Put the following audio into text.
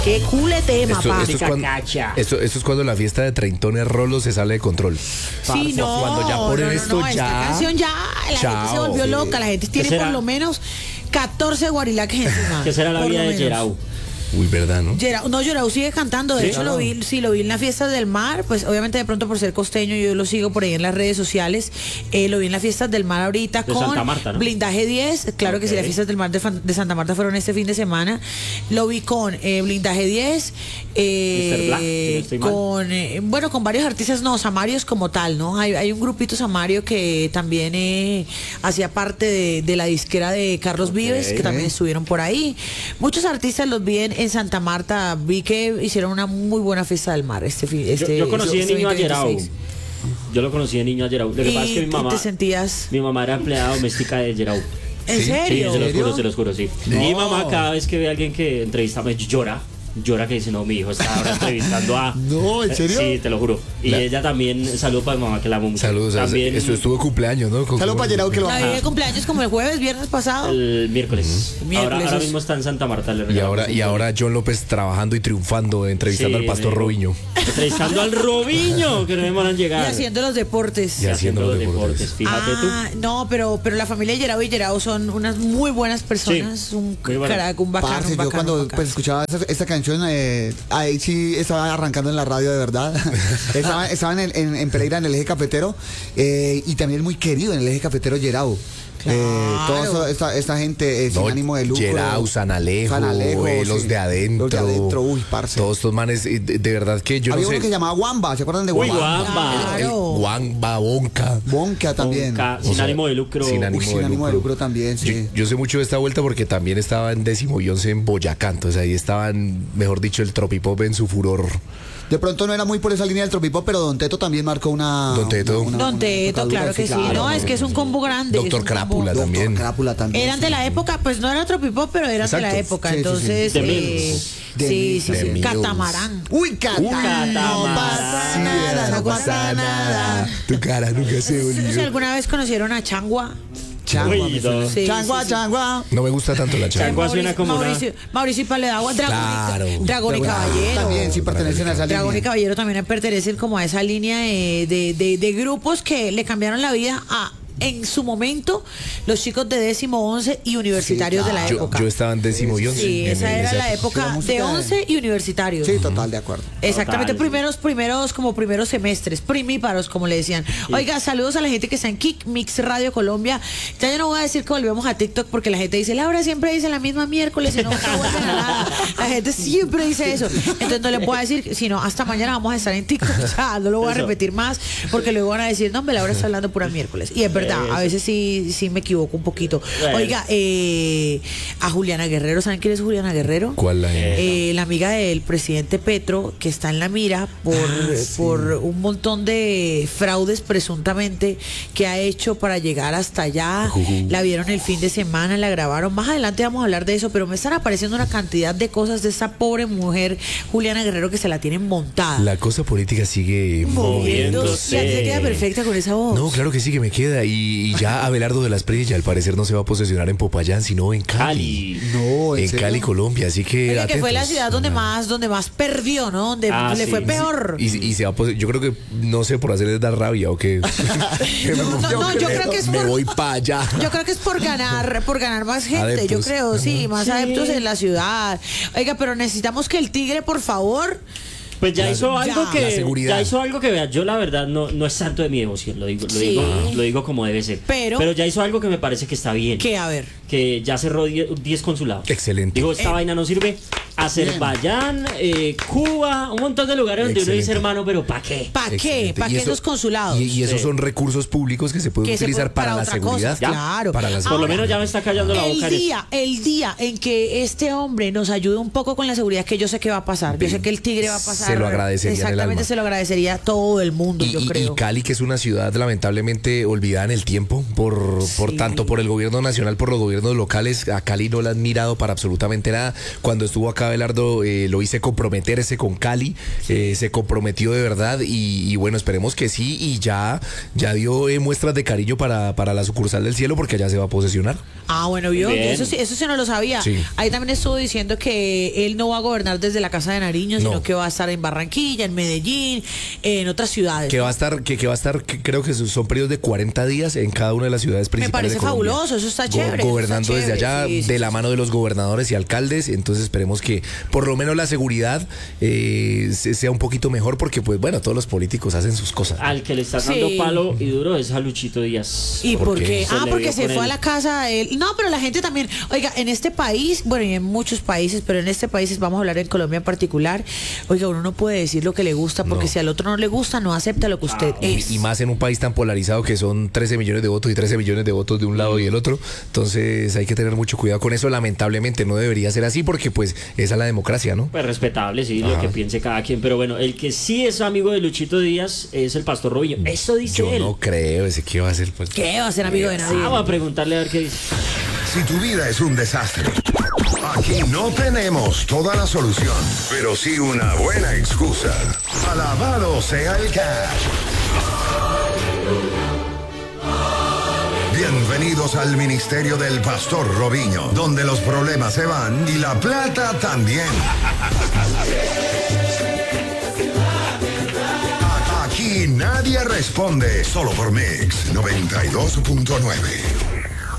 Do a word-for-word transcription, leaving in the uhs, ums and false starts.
Qué culete, Esto, papá. esto, es cuando, esto, esto es cuando la fiesta de treintones rolos se sale de control. Sí, no, cuando ya ponen no, no, esto no, ya. Esta canción ya, la Chao, gente se volvió sí. loca. La gente tiene por lo menos catorce guarilaques encima. ¿Qué será la por vida lo de menos. Gerau? Uy, ¿verdad, no? Gerau, no, Gerau sigue cantando. De ¿Sí? hecho, lo vi, sí, lo vi en las fiestas del mar. Pues obviamente de pronto por ser costeño, yo lo sigo por ahí en las redes sociales. Eh, lo vi en las fiestas del mar ahorita De con Santa Marta, ¿no? Blindaje diez. Claro que sí, Ok. las fiestas del mar de, Fan- de Santa Marta fueron este fin de semana. Lo vi con eh, Blindaje diez. Eh, mister Black, si no estoy mal. con eh, bueno, con varios artistas, no, Samarios como tal, ¿no? Hay, hay un grupito Samario que también eh, hacía parte de, de la disquera de Carlos Vives, que también estuvieron por ahí. Muchos artistas los vi en, en Santa Marta. Vi que hicieron una muy buena fiesta del mar este fin. Yo, Este, yo conocí de este niño a veinte Gerau. veintiséis. Yo lo conocí de niño a Gerau. Lo que ¿Y pasa es que mi qué mamá, te sentías? mi mamá era empleada doméstica de Gerau. ¿En ¿Sí? Sí, serio? se los juro, se los juro, sí. No. Y mi mamá cada vez que ve a alguien que entrevista me llora. Llora que dice, no, mi hijo está ahora entrevistando a... No, ¿en serio? Sí, te lo juro. Y La- ella también, saludo para mi mamá que la amo mucho. Saludos. También Esto estuvo cumpleaños, ¿no? Con- Saludos para Gerau, que lo La ama. vi de cumpleaños como el jueves, viernes pasado. el miércoles. Miércoles Ahora, ahora es- mismo está en Santa Marta. Le Y regalamos ahora, un y día. ahora John López trabajando y triunfando, entrevistando Sí, al pastor me dijo. Robiño. Entrevistando al Robiño, que no demoran Y llegar. haciendo los deportes. Y haciendo los deportes. Fíjate Ah, no, pero, pero la familia Gerau y Gerau son unas muy buenas personas. Sí, un muy buenas. carac, un bacano, Parce, un yo bacano, cuando un bacano. pues, escuchaba esta, esta canción, eh, ahí sí estaba arrancando en la radio de verdad. estaba estaba en, el- en, en Pereira, en el eje cafetero, eh, y también muy querido en el eje cafetero Gerau. Claro. Eh, toda esa- esta, esta gente eh, sin No, ánimo de lucro. Gerau, San Alejo, San Alejo, eh, los sí. de adentro. Los de adentro, uy, parce. Todos estos manes, eh, de, de verdad que yo Había no uno sé. que se llamaba Wamba, ¿se acuerdan de Uy, Wamba? Guamba. el Claro. Wamba, Bonca. Bonca también. Bonca, O sin sea, ánimo de lucro. sin Uy, ánimo sin de ánimo de lucro. lucro también, Yo, sí. yo sé mucho de esta vuelta porque también estaba en décimo y once en Boyacá, entonces ahí estaban, mejor dicho, el tropipop en su furor. De pronto no era muy por esa línea del tropipop, pero Don Teto también marcó una... Don Teto. una- una- Don una Teto, tocadura, claro que sí. claro. No, es que es un combo grande. Doctor es un combo- Crápula Doctor también. Crápula también. Eran de la época, pues no era tropipop, pero eran de la Exacto. época. Sí, sí, sí. Entonces, De eh, Mills. De sí, Mills. sí, De sí. Mills. Catamarán. Uy, Cata. Catamarán. No pasa Sí, nada, no pasa nada. Tu cara nunca se No sé si olvidó. alguna vez conocieron a Changua. Changua, Uy, me suena. no. Sí, Changua, sí, sí. changua. No me gusta tanto la chava. Changua suena como una- Mauricio, Mauricio y Paledagua, Dragón, Claro. y, Dragón y Pero, Caballero. También sí pertenecen a esa Dragón y línea. Caballero también pertenecen como a esa línea eh, de, de, de grupos que le cambiaron la vida a, en su momento, los chicos de décimo, once y universitarios de la Yo, época. yo estaba en décimo y once. Sí, en- esa en era esa la época. época La música de de- once y universitarios. Sí, total, de acuerdo. Exactamente, Total. primeros, primeros, como primeros semestres, primíparos, como le decían. Oiga, saludos a la gente que está en Kick Mix Radio Colombia. Ya yo no voy a decir que volvemos a TikTok porque la gente dice, Laura siempre dice la misma miércoles y no nunca vuelven a nada. La gente siempre dice eso. Entonces no les puedo decir, sino hasta mañana vamos a estar en TikTok. O sea, no lo voy a Eso. repetir más porque luego van a decir, no, hombre, Laura está hablando pura miércoles. Y es verdad, a Eso. veces sí, sí me equivoco un poquito. Bueno. Oiga, eh, a Juliana Guerrero, ¿saben quién es Juliana Guerrero? ¿Cuál la Eh, la amiga del presidente Petro, que está en la mira por, por un montón de fraudes presuntamente que ha hecho para llegar hasta allá. Ujú. La vieron el fin de semana, la grabaron. Más adelante vamos a hablar de eso, pero me están apareciendo una cantidad de cosas de esa pobre mujer, Juliana Guerrero, que se la tienen montada. La cosa política sigue Moviéndose. Y a ti te queda perfecta con esa voz. No, claro que sí que me queda. Y, y ya Abelardo de las Prillas, al parecer, no se va a posesionar en Popayán, sino en Cali. Cali. No, En serio? Cali, Colombia. Así que. Oiga, que fue la atentos. ciudad donde Ajá. más, donde más perdió, ¿no? Donde Ah, le sí. fue peor. Y, y se va a pose- yo creo que, no sé, por hacerles dar rabia o qué. No, no, yo creo que es Me por- voy para allá. Yo creo que es por ganar, por ganar más gente, Adeptos. yo creo, sí, más adeptos en la ciudad. Oiga, pero necesitamos que el tigre, por favor. Pues ya hizo algo Ya. que La seguridad. ya hizo algo que vea, yo la verdad no, no es santo de mi devoción, lo digo, lo Sí. digo, lo digo como debe ser. Pero- ya hizo algo que me parece que está bien. Que a ver. Que ya cerró diez consulados. Excelente. Digo, esta Eh. vaina no sirve. Azerbaiyán, eh, Cuba, un montón de lugares donde uno Excelente. dice, hermano, pero ¿para qué? ¿Para qué? Excelente. ¿Para Y qué eso- esos consulados? Y, y esos Sí. son recursos públicos que se pueden Que se utilizar puede- para, para la otra seguridad. cosa, claro. Para la Por lo seguridad. menos ya me está callando la El boca en eso. día, el día en que este hombre nos ayude un poco con la seguridad, que yo sé que va a pasar, yo sé que el tigre va a pasar se lo agradecería en el Exactamente, alma. se lo agradecería todo el mundo, Y, yo y- creo. y Cali, que es una ciudad lamentablemente olvidada en el tiempo, por, por Sí. tanto por el gobierno nacional, por los gobiernos locales, a Cali no la han mirado para absolutamente nada. Cuando estuvo acá Abelardo, eh, lo hice comprometerse con Cali, eh, se comprometió de verdad y, y bueno, esperemos que sí, y ya, ya dio eh, muestras de cariño para, para la sucursal del cielo, porque allá se va a posesionar. Ah, bueno, vio, Bien. eso sí, eso sí no lo sabía. Sí. Ahí también estuvo diciendo que él no va a gobernar desde la Casa de Nariño, No. sino que va a estar en Barranquilla, en Medellín, en otras ciudades. Que ¿no? va a estar, que, que va a estar, que creo que son periodos de cuarenta días en cada una de las ciudades Me principales. parece de Colombia. fabuloso, eso está Go- chévere. eso está Gobernando desde chévere, allá, sí, sí, de sí, la sí. mano de los gobernadores y alcaldes. Entonces esperemos que por lo menos la seguridad eh, se- sea un poquito mejor, porque pues bueno, todos los políticos hacen sus cosas. Al que le están Sí. dando palo y duro es a Luchito Díaz. ¿Y ¿Por por qué? qué? Se Ah, le porque vio se con fue a él. la casa de él. No, pero la gente también, oiga, en este país, bueno, y en muchos países, pero en este país vamos a hablar en Colombia en particular, oiga, uno no puede decir lo que le gusta, porque No. si al otro no le gusta, no acepta lo que usted Ah, es. Y, y más en un país tan polarizado que son trece millones de votos y trece millones de votos de un lado y del otro. Entonces hay que tener mucho cuidado con eso. Lamentablemente no debería ser así, porque pues esa es la democracia, ¿no? Pues respetable, sí, lo Ajá. que piense cada quien. Pero bueno, el que sí es amigo de Luchito Díaz es el Pastor Robinho. Eso dice Yo él. no creo, ese que va a ser pues. ¿Qué va a ser amigo de nadie? Ah, Vamos a preguntarle a ver qué dice. Si tu vida es un desastre, aquí no tenemos toda la solución, pero sí una buena excusa. Alabado sea el cash. Bienvenidos al ministerio del Pastor Robinho, donde los problemas se van y la plata también. A- Aquí nadie responde, solo por Mix noventa y dos punto nueve.